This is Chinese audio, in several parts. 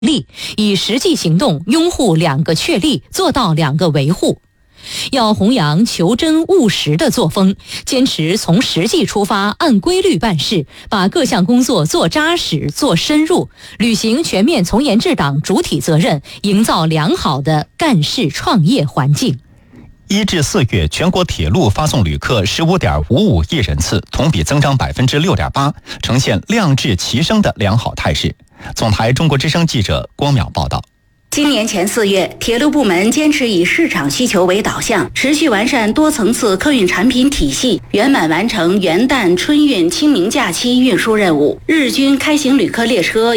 力，以实际行动拥护两个确立，做到两个维护。要弘扬求真务实的作风，坚持从实际出发，按规律办事，把各项工作做扎实、做深入，履行全面从严治党主体责任，营造良好的干事创业环境。 1至4月，全国铁路发送旅客15.55亿人次，同比增长6.8%，呈现量质齐升的良好态势。总台中国之声记者郭淼报道。 今年前4月，铁路部门坚持以市场需求为导向，持续完善多层次客运产品体系，圆满完成元旦、春运、清明假期运输任务。日均开行旅客列车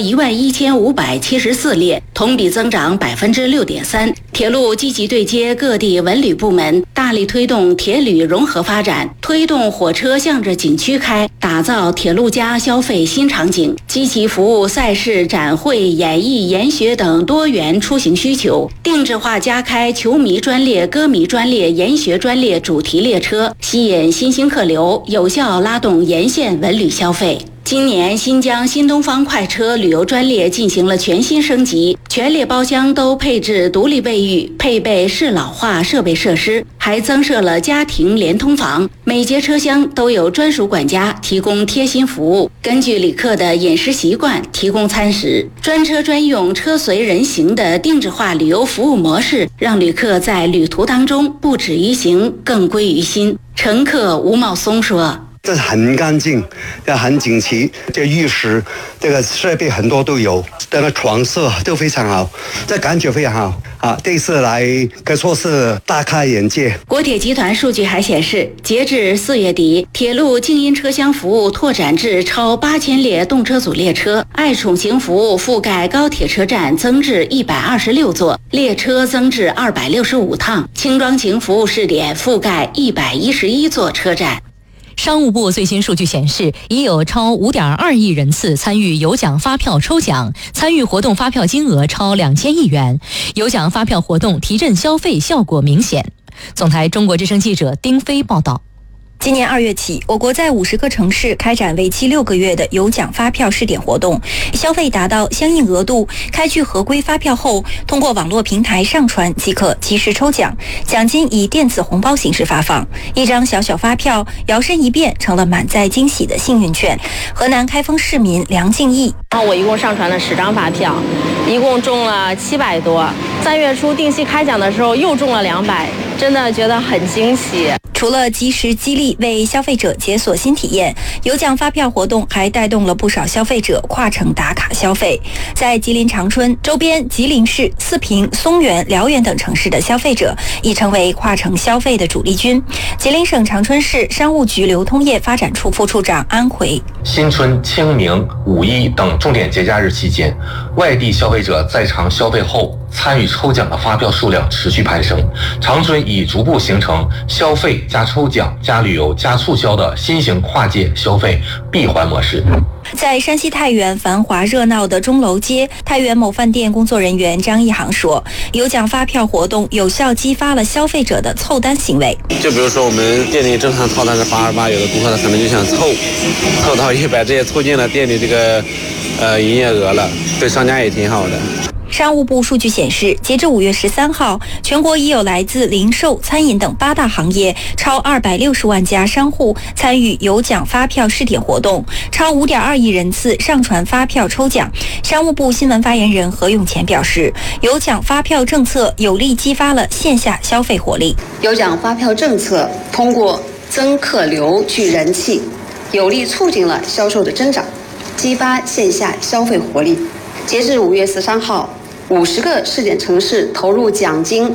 11574列，同比增长6.3%。铁路积极对接各地文旅部门，大力推动铁旅融合发展，推动火车向着景区开，打造铁路加消费新场景，积极服务赛事、展会、演艺、研学等多元出行需求，定制化加开球迷专列、歌迷专列、研学专列主题列车，吸引新兴客流，有效拉动沿线文旅消费。今年新疆新东方快车旅游专列进行了全新升级，全列包厢都配置独立卫浴，配备适老化设备设施，还增设了家庭连通房，每节车厢都有专属管家提供贴心服务，根据旅客的饮食习惯提供餐食。专车专用、车随人行的定制化旅游服务模式，让旅客在旅途当中不止于行，更归于心。乘客吴茂松说， 这是很干净，很整齐，这浴室这个设备很多都有，这个床色都非常好，这感觉非常好啊！这次来可以说是大开眼界。 国铁集团数据还显示，截至4月底，铁路静音车厢服务拓展至超8000列动车组列车，爱宠型服务覆盖高铁车站增至126座，列车增至265趟，轻装型服务试点覆盖111座车站。 商务部最新数据显示，已有超5.2亿人次参与有奖发票抽奖，参与活动发票金额超2000亿元，有奖发票活动提振消费效果明显。总台中国之声记者丁飞报道。 今年2月起，我国在50个城市开展为期6个月的有奖发票试点活动，消费达到相应额度，开具合规发票后，通过网络平台上传即可及时抽奖，奖金以电子红包形式发放。一张小小发票，摇身一变成了满载惊喜的幸运券。河南开封市民梁静义， 我一共上传了10张发票，一共中了700多。3月初定期开奖的时候又中了200，真的觉得很惊喜。 除了及时激励为消费者解锁新体验，有奖发票活动还带动了不少消费者跨城打卡消费。在吉林长春周边，吉林市、四平、松原、辽源等城市的消费者已成为跨城消费的主力军。吉林省长春市商务局流通业发展处副处长安奎， 新春、清明、五一等重点节假日期间，外地消费者在场消费后参与抽奖的发票数量持续攀升，长春已逐步形成消费加抽奖加旅游加促销的新型跨界消费闭环模式。 在山西太原繁华热闹的钟楼街，太原某饭店工作人员张一航说，有奖发票活动有效激发了消费者的凑单行为。 就比如说我们店里正常套单是88，有的顾客他可能就想凑到100，这也促进了店里这个营业额了，对商家也挺好的。 商务部数据显示，截至5月13号，全国已有来自零售、餐饮等8大行业超260万家商户参与有奖发票试点活动，超5.2亿人次上传发票抽奖。商务部新闻发言人何永前表示，有奖发票政策有力激发了线下消费活力。 有奖发票政策通过增客流、聚人气，有力促进了销售的增长，激发线下消费活力。截至5月13号，50个试点城市投入奖金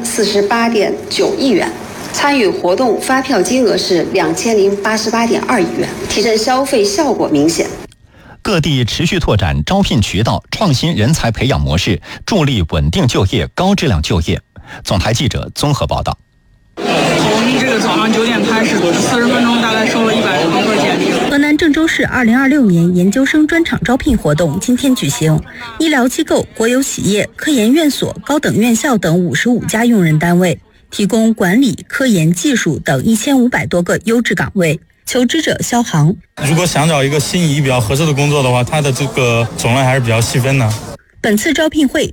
48.9亿元，参与活动发票金额是2088.2亿元，提振消费效果明显。 各地持续拓展招聘渠道，创新人才培养模式，助力稳定就业、高质量就业。总台记者综合报道。 从这个早上9点开始，40分钟大概收了100多个简历。 河南郑州市2026年研究生专场招聘活动今天举行，医疗机构、国有企业、科研院所、高等院校等55家用人单位提供管理、科研、技术等1500多个优质岗位。求职者肖航， 如果想找一个心仪比较合适的工作的话，它的这个种类还是比较细分的。 本次招聘会